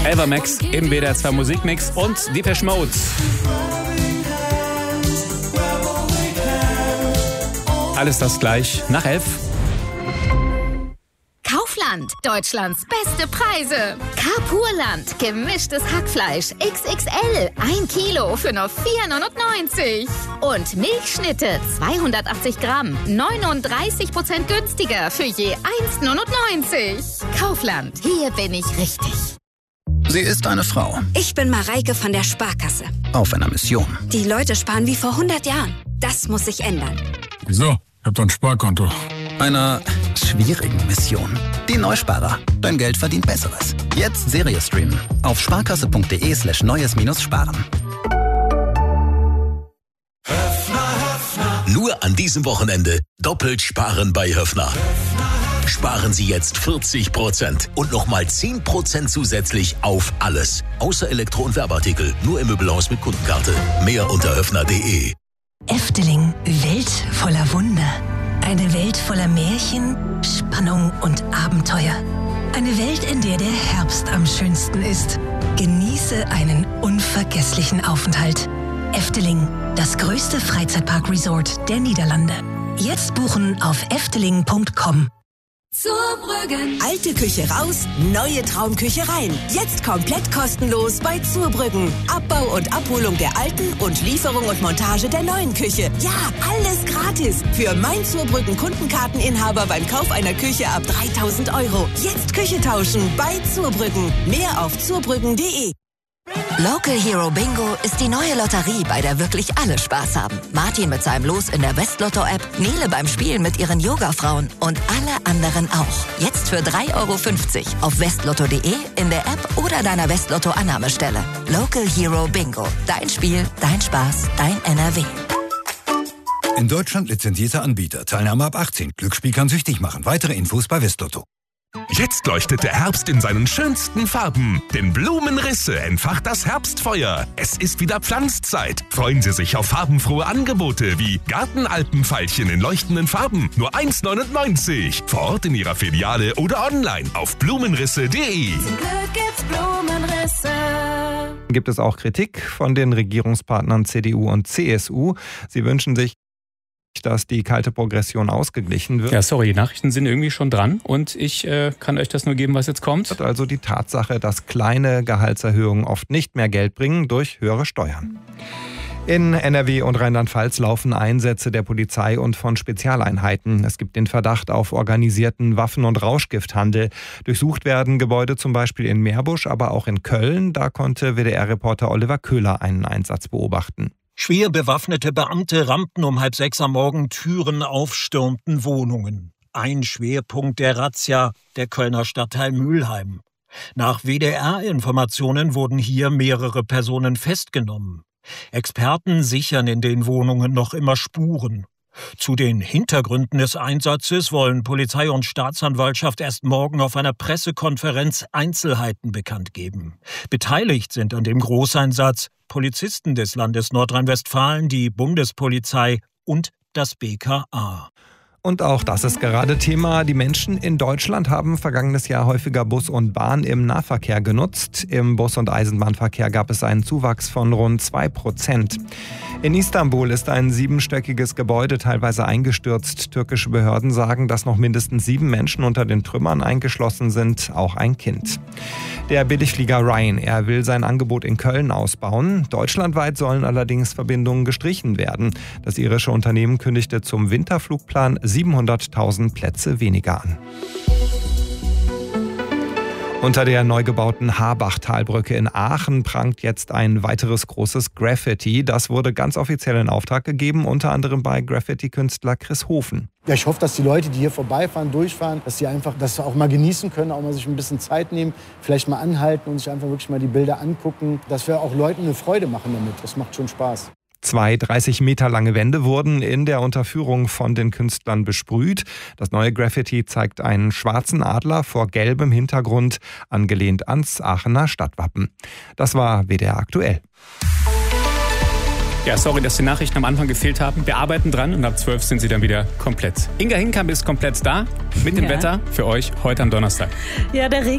Elva Max im WDR 2 Musikmix und Depeche Mode. Alles das gleich nach 11. Kaufland, Deutschlands beste Preise. Carpurland, gemischtes Hackfleisch XXL, 1 Kilo für nur 4,99 €. Und Milchschnitte, 280 Gramm, 39% günstiger für je 1,99 €. Kaufland, hier bin ich richtig. Sie ist eine Frau. Ich bin Mareike von der Sparkasse. Auf einer Mission. Die Leute sparen wie vor 100 Jahren. Das muss sich ändern. Wieso? Ich hab doch ein Sparkonto. Einer schwierigen Mission. Die Neusparer. Dein Geld verdient Besseres. Jetzt Serie streamen. Auf sparkasse.de/neues-sparen. Nur an diesem Wochenende doppelt sparen bei Höffner. Sparen Sie jetzt 40% und nochmal 10% zusätzlich auf alles. Außer Elektro- und Werbeartikel. Nur im Möbelhaus mit Kundenkarte. Mehr unter höffner.de. Efteling, Welt voller Wunder. Eine Welt voller Märchen, Spannung und Abenteuer. Eine Welt, in der der Herbst am schönsten ist. Genieße einen unvergesslichen Aufenthalt. Efteling, das größte Freizeitpark-Resort der Niederlande. Jetzt buchen auf efteling.com. Zurbrüggen. Alte Küche raus, neue Traumküche rein. Jetzt komplett kostenlos bei Zurbrüggen. Abbau und Abholung der alten und Lieferung und Montage der neuen Küche. Ja, alles gratis. Für mein Zurbrüggen Kundenkarteninhaber beim Kauf einer Küche ab 3.000 €. Jetzt Küche tauschen bei Zurbrüggen. Mehr auf zurbrüggen.de. Local Hero Bingo ist die neue Lotterie, bei der wirklich alle Spaß haben. Martin mit seinem Los in der Westlotto-App, Nele beim Spielen mit ihren Yoga-Frauen und alle anderen auch. Jetzt für 3,50 € auf westlotto.de, in der App oder deiner Westlotto-Annahmestelle. Local Hero Bingo. Dein Spiel, dein Spaß, dein NRW. In Deutschland lizenzierter Anbieter. Teilnahme ab 18. Glücksspiel kann süchtig machen. Weitere Infos bei Westlotto. Jetzt leuchtet der Herbst in seinen schönsten Farben. Denn Blumenrisse entfacht das Herbstfeuer. Es ist wieder Pflanzzeit. Freuen Sie sich auf farbenfrohe Angebote wie Gartenalpenfeilchen in leuchtenden Farben. Nur 1,99 €. Vor Ort in Ihrer Filiale oder online auf blumenrisse.de. Zum Glück gibt's Blumenrisse. Gibt es auch Kritik von den Regierungspartnern CDU und CSU. Sie wünschen sich, dass die kalte Progression ausgeglichen wird. Ja, sorry, die Nachrichten sind irgendwie schon dran und ich kann euch das nur geben, was jetzt kommt. Also die Tatsache, dass kleine Gehaltserhöhungen oft nicht mehr Geld bringen durch höhere Steuern. In NRW und Rheinland-Pfalz laufen Einsätze der Polizei und von Spezialeinheiten. Es gibt den Verdacht auf organisierten Waffen- und Rauschgifthandel. Durchsucht werden Gebäude zum Beispiel in Meerbusch, aber auch in Köln. Da konnte WDR-Reporter Oliver Köhler einen Einsatz beobachten. Schwer bewaffnete Beamte rammten um 5:30 am Morgen Türen auf, stürmten Wohnungen. Ein Schwerpunkt der Razzia, der Kölner Stadtteil Mülheim. Nach WDR-Informationen wurden hier mehrere Personen festgenommen. Experten sichern in den Wohnungen noch immer Spuren. Zu den Hintergründen des Einsatzes wollen Polizei und Staatsanwaltschaft erst morgen auf einer Pressekonferenz Einzelheiten bekannt geben. Beteiligt sind an dem Großeinsatz Polizisten des Landes Nordrhein-Westfalen, die Bundespolizei und das BKA. Und auch das ist gerade Thema. Die Menschen in Deutschland haben vergangenes Jahr häufiger Bus und Bahn im Nahverkehr genutzt. Im Bus- und Eisenbahnverkehr gab es einen Zuwachs von rund 2%. In Istanbul ist ein 7-stöckiges Gebäude teilweise eingestürzt. Türkische Behörden sagen, dass noch mindestens 7 Menschen unter den Trümmern eingeschlossen sind, auch ein Kind. Der Billigflieger Ryanair will sein Angebot in Köln ausbauen. Deutschlandweit sollen allerdings Verbindungen gestrichen werden. Das irische Unternehmen kündigte zum Winterflugplan 700.000 Plätze weniger an. Unter der neu gebauten Harbachtalbrücke in Aachen prangt jetzt ein weiteres großes Graffiti. Das wurde ganz offiziell in Auftrag gegeben, unter anderem bei Graffiti-Künstler Chris Hofen. Ja, ich hoffe, dass die Leute, die hier vorbeifahren, durchfahren, dass sie einfach das auch mal genießen können, auch mal sich ein bisschen Zeit nehmen, vielleicht mal anhalten und sich einfach wirklich mal die Bilder angucken, dass wir auch Leuten eine Freude machen damit. Das macht schon Spaß. 2 30 Meter lange Wände wurden in der Unterführung von den Künstlern besprüht. Das neue Graffiti zeigt einen schwarzen Adler vor gelbem Hintergrund, angelehnt ans Aachener Stadtwappen. Das war WDR aktuell. Ja, sorry, dass die Nachrichten am Anfang gefehlt haben. Wir arbeiten dran und ab 12 sind sie dann wieder komplett. Inga Hinkamp ist komplett da mit dem Wetter für euch heute am Donnerstag. Ja, der